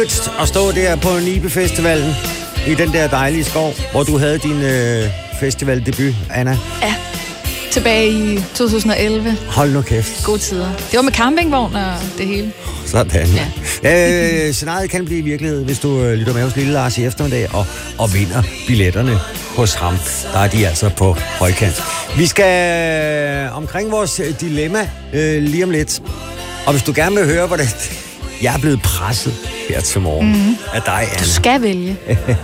At stå der på Nibe Festivalen i den der dejlige skov, hvor du havde din festivaldebut, Anna. Ja, tilbage i 2011. Hold nu kæft. Gode tider. Det var med campingvogn og det hele. Sådan. Ja. Scenariet kan blive virkelighed, hvis du lytter med hos Lille Lars i eftermiddag og vinder billetterne hos ham. Der er de altså på højkant. Vi skal omkring vores dilemma lige om lidt. Og hvis du gerne vil høre, hvordan jeg er blevet presset her til morgen af dig, Anna. Du skal vælge.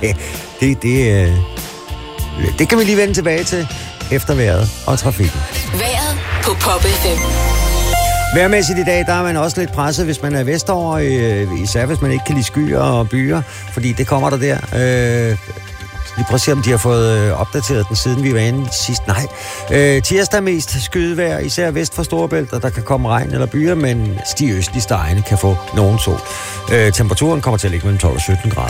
Det kan vi lige vende tilbage til efter vejret og trafikken. Vejret på Pop FM. Vejrmæssigt i dag, der er man også lidt presset, hvis man er vestover, især hvis man ikke kan lide skyer og byer, fordi det kommer der der. Lige prøv at se, om de har fået opdateret den, siden vi var inde sidst. Nej. Tirsdag mest skydevejr, især vest for Storebælt, og der kan komme regn eller byer, men stigøstligste egne kan få nogen sol. Temperaturen kommer til at ligge mellem 12 og 17 grader.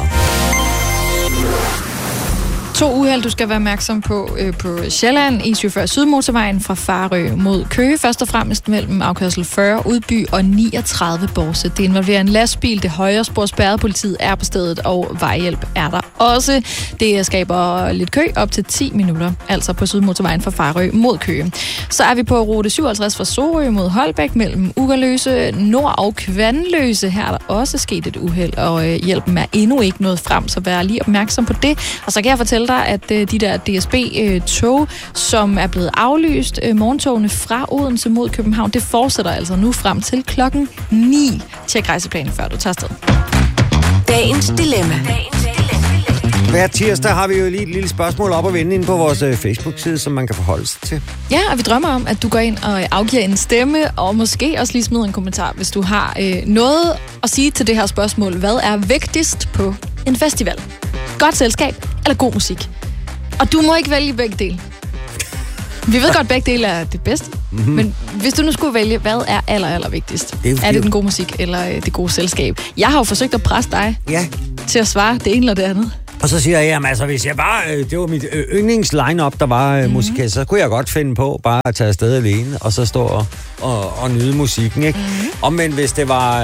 2 uheld, du skal være opmærksom på Sjælland, E47 Sydmotorvejen fra Farø mod Køge, først og fremmest mellem afkørsel 40 Udby og 39 Borse. Det involverer en lastbil, det højre spor spærret, politiet er på stedet, og vejhjælp er der også. Det skaber lidt kø op til 10 minutter, altså på Sydmotorvejen fra Farø mod Køge. Så er vi på rute 57 fra Sorø mod Holbæk mellem Ugerløse, Nord og Kvanløse. Her er der også sket et uheld, og hjælpen er endnu ikke nået frem, så vær lige opmærksom på det. Og så kan jeg fortælle dig, at de der DSB-tog, som er blevet aflyst, morgentogene fra Odense mod København, det fortsætter altså nu frem til klokken 9. Tjek rejseplanen, før du tager afsted. Dagens dilemma. Hver tirsdag har vi jo lige et lille spørgsmål op at vende ind på vores Facebook-side, som man kan forholde sig til. Ja, og vi drømmer om, at du går ind og afgiver en stemme, og måske også lige smider en kommentar, hvis du har noget at sige til det her spørgsmål. Hvad er vigtigst på en festival? Godt selskab eller god musik? Og du må ikke vælge begge dele. Vi ved godt, at begge dele er det bedste. Mm-hmm. Men hvis du nu skulle vælge, hvad er aller vigtigst? Er det den gode musik eller det gode selskab? Jeg har jo forsøgt at presse dig til at svare det ene eller det andet. Og så siger jeg, jamen altså, hvis jeg bare, det var mit yndlings-line-up, der var musik, så kunne jeg godt finde på bare at tage afsted alene, og så stå og nyde musikken, ikke? Men hvis det var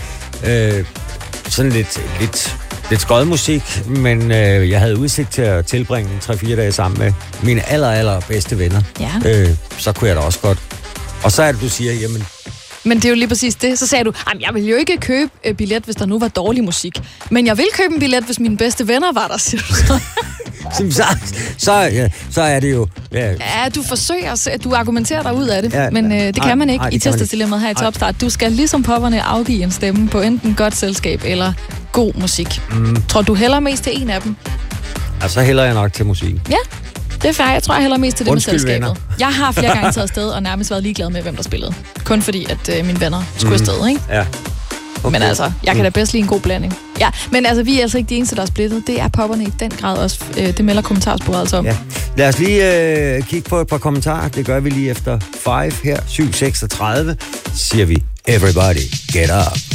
sådan lidt skød musik, men jeg havde udsigt til at tilbringe 3-4 dage sammen med mine aller bedste venner, så kunne jeg da også godt. Og så er det, du siger, jamen... Men det er jo lige præcis det. Så sagde du, jeg vil jo ikke købe billet, hvis der nu var dårlig musik. Men jeg vil købe en billet, hvis mine bedste venner var der, siger du så. Så er det jo... Ja, du forsøger, du argumenterer dig ud af det, men det kan man ikke i Tirsdagsdilemmaet her i Topstart. Du skal ligesom popperne afgive en stemme på enten godt selskab eller god musik. Tror du hælder mest til en af dem? Ja, så hælder jeg nok til musik. Ja. Det er fair. Jeg tror, jeg hælder mest til det med selskabet. Venner. Jeg har flere gange taget afsted og nærmest været ligeglad med, hvem der spillede. Kun fordi, at mine venner skulle afsted, ikke? Ja. Okay. Men altså, jeg kan da bedst lide en god blanding. Ja, men altså, vi er altså ikke de eneste, der er splittet. Det er popperne i den grad også. Det melder kommentarsporet altså om. Ja. Lad os lige kigge på et par kommentarer. Det gør vi lige efter 5 her. 7:36 siger vi, everybody get up.